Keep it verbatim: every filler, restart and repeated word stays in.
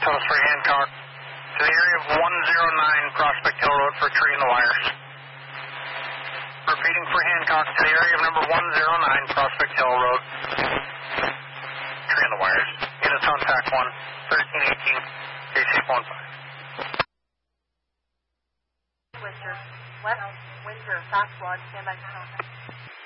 Minnesota three Hancock to the area of one oh nine Prospect Hill Road for tree in the wires. Repeating for Hancock to the area of number one oh nine Prospect Hill Road. Tree in the wires. Units on T A C one, thirteen eighteen, K C one five. Windsor, left Windsor, Fox one, stand by for contact.